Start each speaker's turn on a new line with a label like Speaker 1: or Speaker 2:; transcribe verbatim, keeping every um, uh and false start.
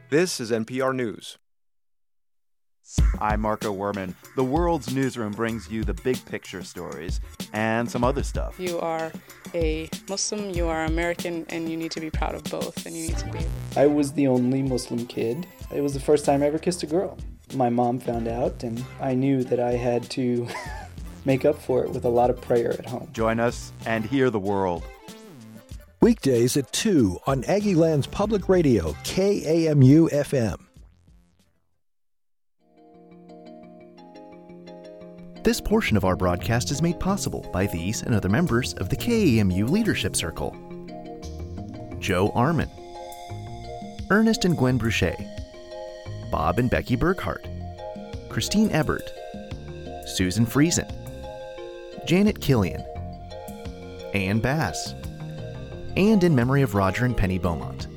Speaker 1: This is N P R News.
Speaker 2: I'm Marco Werman. The World's Newsroom brings you the big picture stories and some other stuff.
Speaker 3: You are a Muslim, you are American, and you need to be proud of both, and you need to be able to...
Speaker 4: I was the only Muslim kid. It was the first time I ever kissed a girl. My mom found out, and I knew that I had to make up for it with a lot of prayer at home.
Speaker 2: Join us and hear the world.
Speaker 5: Weekdays at two on Aggieland's Public Radio, K A M U F M.
Speaker 6: This portion of our broadcast is made possible by these and other members of the K A M U Leadership Circle. Joe Armin, Ernest and Gwen Bruchet, Bob and Becky Burkhart, Christine Ebert, Susan Friesen, Janet Killian, Ann Bass, and in memory of Roger and Penny Beaumont.